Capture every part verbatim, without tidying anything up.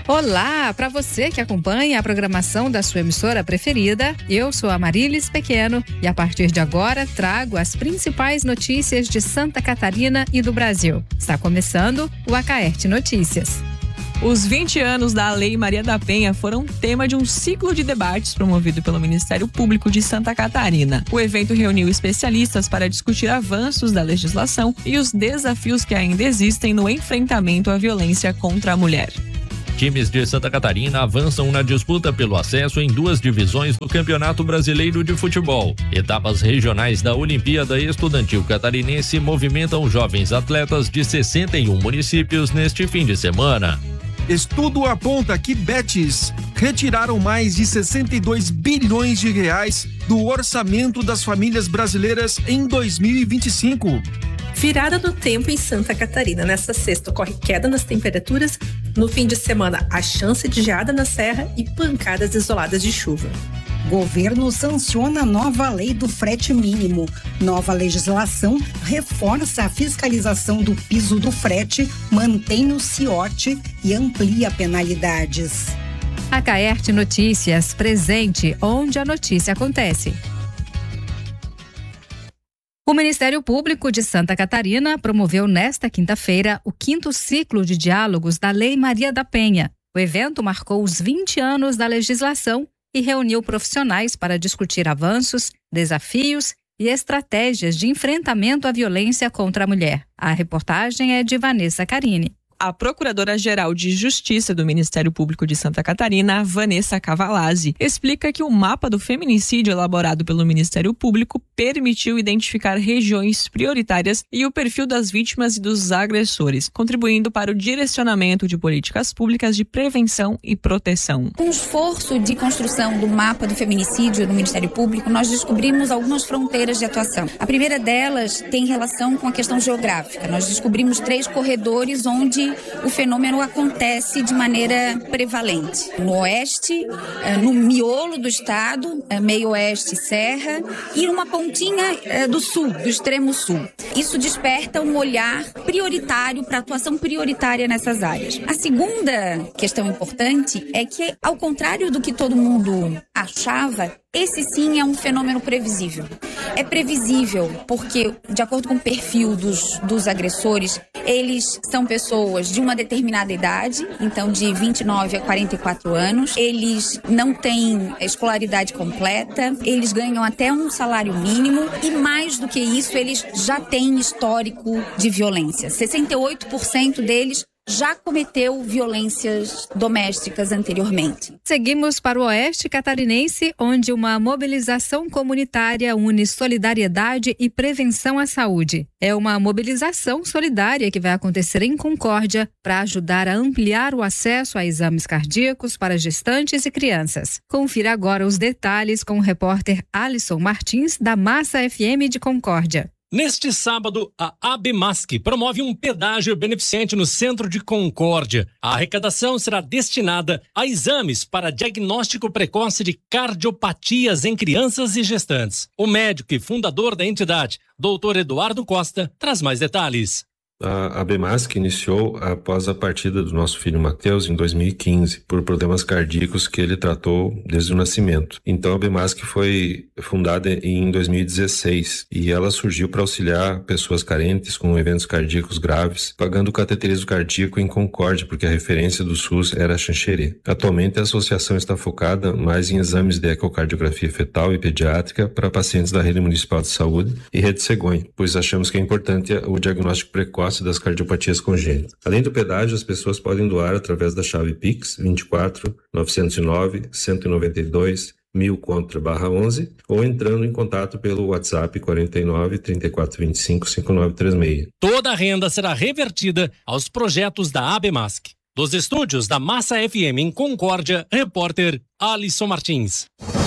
Olá, para você que acompanha a programação da sua emissora preferida, eu sou a Marilis Pequeno e a partir de agora trago as principais notícias de Santa Catarina e do Brasil. Está começando o Acaerte Notícias. Os vinte anos da Lei Maria da Penha foram tema de um ciclo de debates promovido pelo Ministério Público de Santa Catarina. O evento reuniu especialistas para discutir avanços da legislação e os desafios que ainda existem no enfrentamento à violência contra a mulher. Times de Santa Catarina avançam na disputa pelo acesso em duas divisões do Campeonato Brasileiro de Futebol. Etapas regionais da Olimpíada Estudantil Catarinense movimentam jovens atletas de sessenta e um municípios neste fim de semana. Estudo aponta que Betis retiraram mais de sessenta e dois bilhões de reais do orçamento das famílias brasileiras em dois mil e vinte e cinco. Virada do tempo em Santa Catarina. Nesta sexta ocorre queda nas temperaturas. No fim de semana, a chance de geada na serra e pancadas isoladas de chuva. Governo sanciona nova lei do frete mínimo. Nova legislação reforça a fiscalização do piso do frete, mantém o ciote e amplia penalidades. Acaerte Notícias, presente onde a notícia acontece. O Ministério Público de Santa Catarina promoveu nesta quinta-feira o quinto ciclo de diálogos da Lei Maria da Penha. O evento marcou os vinte anos da legislação e reuniu profissionais para discutir avanços, desafios e estratégias de enfrentamento à violência contra a mulher. A reportagem é de Vanessa Carini. A Procuradora-Geral de Justiça do Ministério Público de Santa Catarina, Vanessa Cavalazzi, explica que o mapa do feminicídio elaborado pelo Ministério Público permitiu identificar regiões prioritárias e o perfil das vítimas e dos agressores, contribuindo para o direcionamento de políticas públicas de prevenção e proteção. Com o esforço de construção do mapa do feminicídio no Ministério Público, nós descobrimos algumas fronteiras de atuação. A primeira delas tem relação com a questão geográfica. Nós descobrimos três corredores onde o fenômeno acontece de maneira prevalente. No oeste, no miolo do estado, meio oeste serra, e numa pontinha do sul, do extremo sul. Isso desperta um olhar prioritário para atuação prioritária nessas áreas. A segunda questão importante é que, ao contrário do que todo mundo achava, esse sim é um fenômeno previsível. É previsível porque, de acordo com o perfil dos, dos agressores, eles são pessoas de uma determinada idade, então de vinte e nove a quarenta e quatro anos. Eles não têm escolaridade completa, eles ganham até um salário mínimo e, mais do que isso, eles já têm histórico de violência. sessenta e oito por cento deles já cometeu violências domésticas anteriormente. Seguimos para o oeste catarinense, onde uma mobilização comunitária une solidariedade e prevenção à saúde. É uma mobilização solidária que vai acontecer em Concórdia para ajudar a ampliar o acesso a exames cardíacos para gestantes e crianças. Confira agora os detalhes com o repórter Alisson Martins, da Massa F M de Concórdia. Neste sábado, a ABMASC promove um pedágio beneficente no centro de Concórdia. A arrecadação será destinada a exames para diagnóstico precoce de cardiopatias em crianças e gestantes. O médico e fundador da entidade, doutor Eduardo Costa, traz mais detalhes. A ABMASC iniciou após a partida do nosso filho Matheus em dois mil e quinze, por problemas cardíacos que ele tratou desde o nascimento. Então a ABMASC foi fundada em dois mil e dezesseis e ela surgiu para auxiliar pessoas carentes com eventos cardíacos graves, pagando o cateterismo cardíaco em Concórdia, porque a referência do SUS era a Xanxerê. Atualmente a associação está focada mais em exames de ecocardiografia fetal e pediátrica para pacientes da Rede Municipal de Saúde e Rede Cegonha, pois achamos que é importante o diagnóstico precoce das cardiopatias congênitas. Além do pedágio, as pessoas podem doar através da chave Pix vinte e quatro, novecentos e nove, cento e noventa e dois, mil contra barra onze ou entrando em contato pelo WhatsApp quarenta e nove, trinta e quatro, vinte e cinco, cinquenta e nove trinta e seis. Toda a renda será revertida aos projetos da ABMASC. Dos estúdios da Massa F M em Concórdia, repórter Alisson Martins.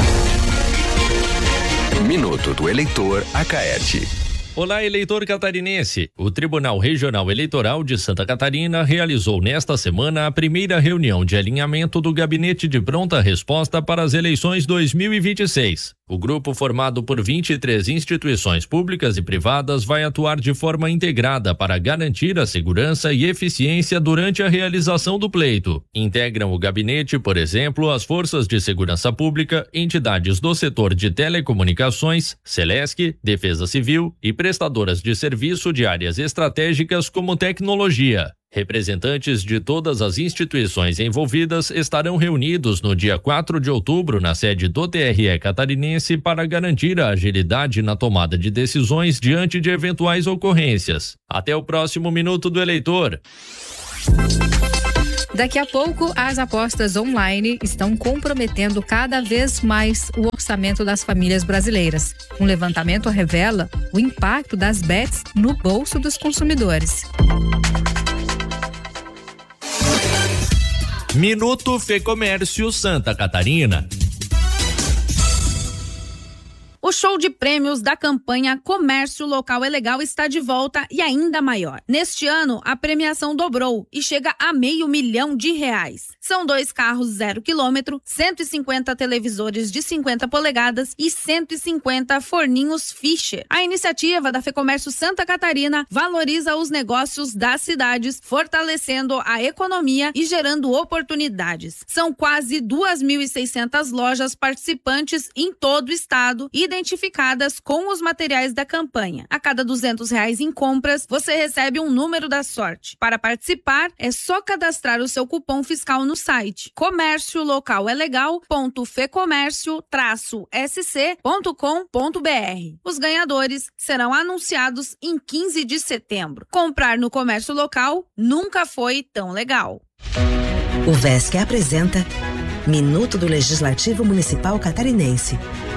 Minuto do Eleitor Acaerte. Olá, eleitor catarinense. O Tribunal Regional Eleitoral de Santa Catarina realizou nesta semana a primeira reunião de alinhamento do Gabinete de Pronta Resposta para as eleições dois mil e vinte e seis. O grupo, formado por vinte e três instituições públicas e privadas, vai atuar de forma integrada para garantir a segurança e eficiência durante a realização do pleito. Integram o gabinete, por exemplo, as forças de segurança pública, entidades do setor de telecomunicações, Celesc, Defesa Civil e prestadoras de serviço de áreas estratégicas como tecnologia. Representantes de todas as instituições envolvidas estarão reunidos no dia quatro de outubro na sede do T R E catarinense para garantir a agilidade na tomada de decisões diante de eventuais ocorrências. Até o próximo Minuto do Eleitor. Daqui a pouco, as apostas online estão comprometendo cada vez mais o orçamento das famílias brasileiras. Um levantamento revela o impacto das bets no bolso dos consumidores. Minuto Fecomércio Santa Catarina. O show de prêmios da campanha Comércio Local é Legal está de volta e ainda maior. Neste ano, a premiação dobrou e chega a meio milhão de reais. São dois carros zero quilômetro, cento e cinquenta televisores de cinquenta polegadas e cento e cinquenta forninhos Fischer. A iniciativa da Fecomércio Santa Catarina valoriza os negócios das cidades, fortalecendo a economia e gerando oportunidades. São quase duas mil e seiscentas lojas participantes em todo o estado e identificadas com os materiais da campanha. A cada duzentos reais em compras, você recebe um número da sorte. Para participar, é só cadastrar o seu cupom fiscal no site comércio local é legal ponto fecomércio traço s c ponto com ponto b r. Os ganhadores serão anunciados em quinze de setembro. Comprar no comércio local nunca foi tão legal. O V E S C apresenta Minuto do Legislativo Municipal Catarinense.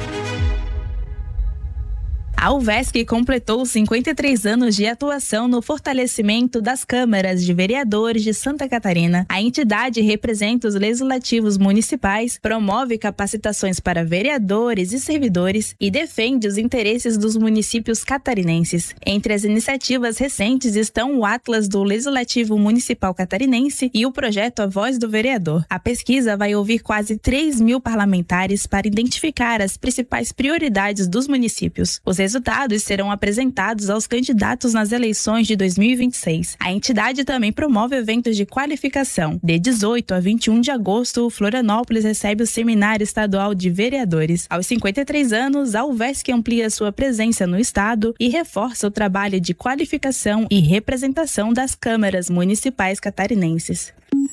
A U V E S C completou cinquenta e três anos de atuação no fortalecimento das câmaras de vereadores de Santa Catarina. A entidade representa os legislativos municipais, promove capacitações para vereadores e servidores e defende os interesses dos municípios catarinenses. Entre as iniciativas recentes estão o Atlas do Legislativo Municipal Catarinense e o projeto A Voz do Vereador. A pesquisa vai ouvir quase três mil parlamentares para identificar as principais prioridades dos municípios. Os resultados serão apresentados aos candidatos nas eleições de dois mil e vinte e seis. A entidade também promove eventos de qualificação. De dezoito a vinte e um de agosto, Florianópolis recebe o Seminário Estadual de Vereadores. Aos cinquenta e três anos, a U V E S C amplia sua presença no estado e reforça o trabalho de qualificação e representação das câmaras municipais catarinenses.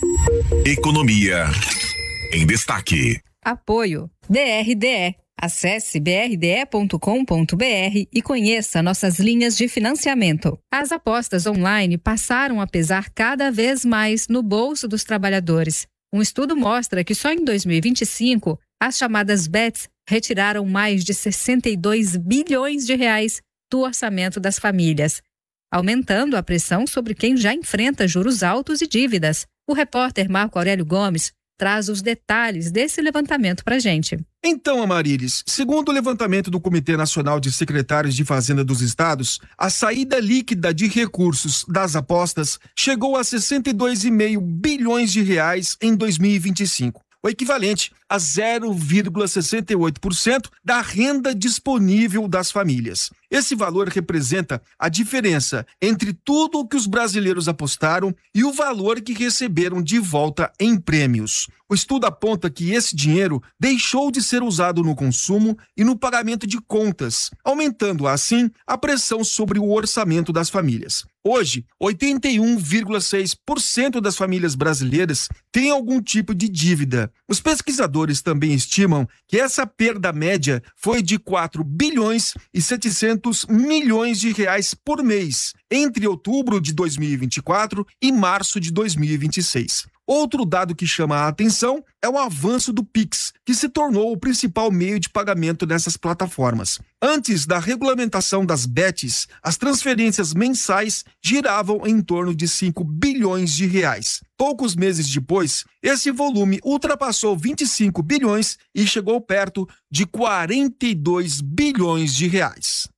Economia em destaque. Apoio D R D E. Acesse b r d e ponto com ponto b r e conheça nossas linhas de financiamento. As apostas online passaram a pesar cada vez mais no bolso dos trabalhadores. Um estudo mostra que só em dois mil e vinte e cinco, as chamadas bets retiraram mais de sessenta e dois bilhões de reais do orçamento das famílias, aumentando a pressão sobre quem já enfrenta juros altos e dívidas. O repórter Marco Aurélio Gomes traz os detalhes desse levantamento para a gente. Então, Amarilis, segundo o levantamento do Comitê Nacional de Secretários de Fazenda dos Estados, a saída líquida de recursos das apostas chegou a sessenta e dois vírgula cinco bilhões de reais em dois mil e vinte e cinco, o equivalente a zero vírgula sessenta e oito por cento da renda disponível das famílias. Esse valor representa a diferença entre tudo o que os brasileiros apostaram e o valor que receberam de volta em prêmios. O estudo aponta que esse dinheiro deixou de ser usado no consumo e no pagamento de contas, aumentando assim a pressão sobre o orçamento das famílias. Hoje, oitenta e um vírgula seis por cento das famílias brasileiras têm algum tipo de dívida. Os pesquisadores também estimam que essa perda média foi de quatro bilhões e setecentos milhões de reais por mês, entre outubro de dois mil e vinte e quatro e março de dois mil e vinte e seis. Outro dado que chama a atenção é o avanço do Pix, que se tornou o principal meio de pagamento nessas plataformas. Antes da regulamentação das bets, as transferências mensais giravam em torno de cinco bilhões de reais. Poucos meses depois, esse volume ultrapassou vinte e cinco bilhões e chegou perto de quarenta e dois bilhões de reais.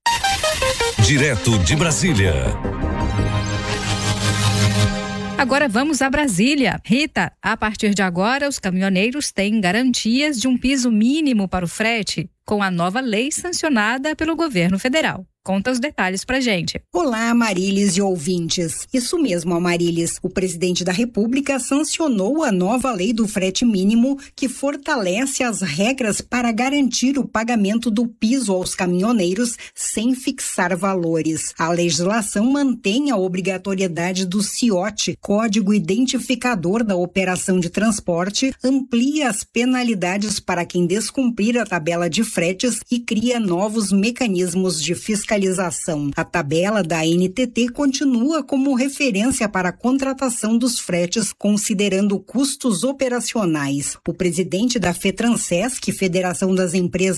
Direto de Brasília. Agora vamos a Brasília. Rita, a partir de agora, os caminhoneiros têm garantias de um piso mínimo para o frete. com a nova lei sancionada pelo governo federal. Conta os detalhes pra gente. Olá, Amarilis e ouvintes. Isso mesmo, Amarilis. O presidente da República sancionou a nova lei do frete mínimo que fortalece as regras para garantir o pagamento do piso aos caminhoneiros sem fixar valores. A legislação mantém a obrigatoriedade do C I O T, Código Identificador da Operação de Transporte, amplia as penalidades para quem descumprir a tabela de fretes e cria novos mecanismos de fiscalização. A tabela da A N T T continua como referência para a contratação dos fretes, considerando custos operacionais. O presidente da FETRANSESC, Federação das Empresas